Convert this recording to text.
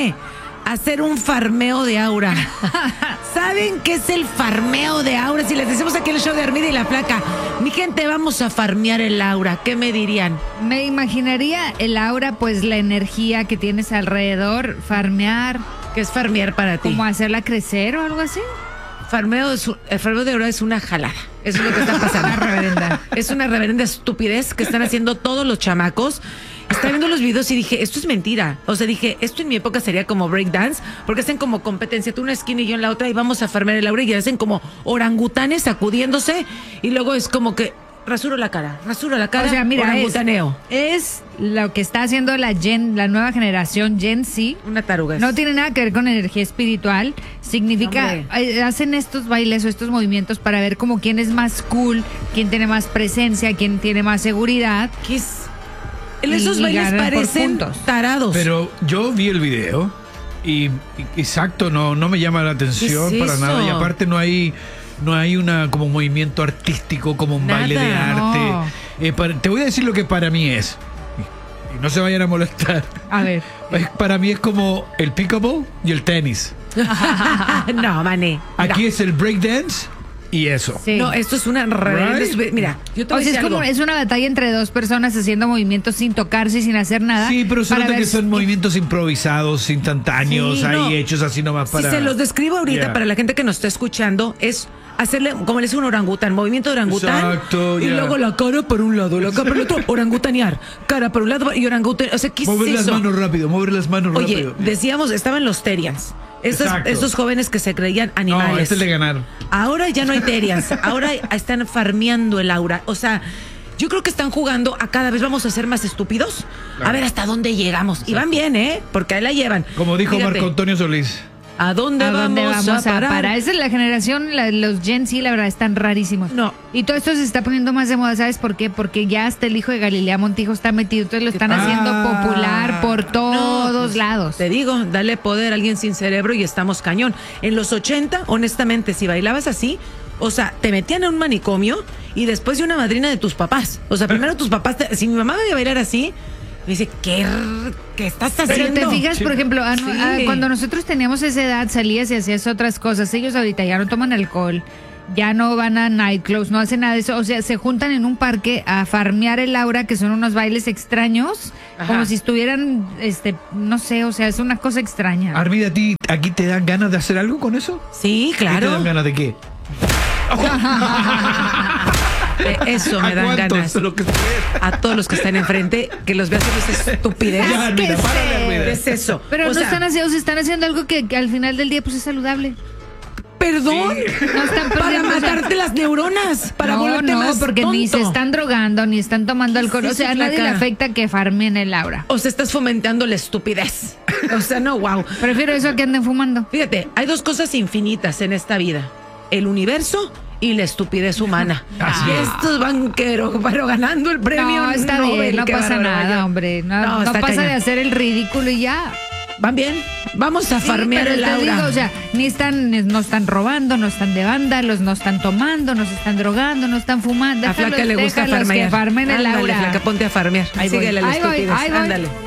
Mané, hacer un farmeo de aura. ¿Saben qué es el farmeo de aura? Si les decimos aquí en el show de Armida y la Flaca, mi gente, vamos a farmear el aura, ¿qué me dirían? Me imaginaría el aura, pues la energía que tienes alrededor, farmear. ¿Qué es farmear para ti? ¿Como hacerla crecer o algo así? El farmeo de aura es una jalada. Eso es lo que está pasando. Una reverenda. Es una reverenda estupidez que están haciendo todos los chamacos. Estaba viendo los videos y dije, esto es mentira. O sea, dije, esto en mi época sería como breakdance, porque hacen como competencia, tú en una esquina y yo en la otra, y vamos a farmear el aura, y hacen como orangutanes sacudiéndose, y luego es como que rasuro la cara, O sea, mira, orangutaneo. es lo que está haciendo la nueva generación Gen Z. Una taruga. No tiene nada que ver con energía espiritual. Significa, hacen estos bailes o estos movimientos para ver como quién es más cool, quién tiene más presencia, quién tiene más seguridad. ¿Qué es? Esos bailes parecen tarados. Pero yo vi el video y exacto, no me llama la atención ¿Qué es para eso? nada. Y aparte no hay una como movimiento artístico, como un baile de arte. No. Te voy a decir lo que para mí es. Y no se vayan a molestar. A ver. Para mí es como el pickleball y el tenis. No, Mané. Aquí es el breakdance y eso. Sí. No, esto es una reverenda. Right. Mira, yo te O voy a sea, decir algo. es una batalla entre dos personas haciendo movimientos sin tocarse y sin hacer nada. Sí, pero se para nota ver que son movimientos improvisados, instantáneos, Sí, no. ahí hechos así nomás para... Si se los describo ahorita Yeah. para la gente que nos está escuchando, es hacerle, como le dice un orangután, movimiento de orangután. Exacto, y yeah. luego la cara por un lado, la cara por el otro, orangutanear. Cara por un lado y orangután. O sea, ¿qué es Mover las eso? manos rápido, mover las manos Oye, rápido. decíamos, estaban los Terians. Exacto. Esos jóvenes que se creían animales. No, este es de ganar. Ahora ya no hay Terians. Ahora están farmeando el aura. O sea, yo creo que están jugando a cada vez vamos a ser más estúpidos. Claro. A ver hasta dónde llegamos. Y van bien, ¿eh? Porque ahí la llevan. Como dijo Fíjate, Marco Antonio Solís. ¿A dónde vamos a parar? Esa es la generación, los Gen Z, la verdad, están rarísimos. No. Y todo esto se está poniendo más de moda, ¿sabes por qué? Porque ya hasta el hijo de Galilea Montijo está metido, entonces lo están haciendo popular por todos lados. Te digo, dale poder a alguien sin cerebro y estamos cañón. En los 80, honestamente, si bailabas así, o sea, te metían a un manicomio y después de una madrina de tus papás. O sea, primero tus papás, si mi mamá me iba a bailar así, me dice, ¿qué estás haciendo? Pero te fijas, Sí. por ejemplo, cuando nosotros teníamos esa edad, salías y hacías otras cosas. Ellos ahorita ya no toman alcohol, ya no van a nightclubs, no hacen nada de eso. O sea, se juntan en un parque a farmear el aura, que son unos bailes extraños, Ajá. como si estuvieran, no sé, o sea, es una cosa extraña. Armida, ¿a ti aquí te dan ganas de hacer algo con eso? Sí, ¿Qué te claro. dan ganas de qué? De eso me ¿A dan cuántos? ganas. Lo que sea. A todos los que están enfrente, que los veas haciendo esa estupidez. Ya, Armida, párale, Armida. ¿Qué es eso? Pero O no sea, están haciendo, se están haciendo algo que al final del día pues es saludable. Perdón. No están Para perdiendo, o sea, matarte las neuronas. Para volverte no, más porque ni se tonto. están drogando, ni están tomando alcohol. Sí, O sea, a sí, nadie le flaca. afecta que farmen el aura. O sea, estás fomentando la estupidez. O sea, no, wow. Prefiero eso a que anden fumando. Fíjate, hay dos cosas infinitas en esta vida. El universo y la estupidez humana. Así Y es. estos banqueros, pero ganando el premio No, está Nobel, bien, no qué pasa bárbaro, nada, yo. hombre. No está pasa cañón. de hacer el ridículo y ya. Van bien. Vamos a farmear pero el te aura. digo, o sea, no están robando, no están de vándalos, no están tomando, no se están drogando, no están fumando. A Flaca le gusta déjalos farmear. que farmen el Ándale, aura. Flaca, ponte a farmear. Ahí voy, Síguele la ahí voy, estupidez. ahí voy. Ándale.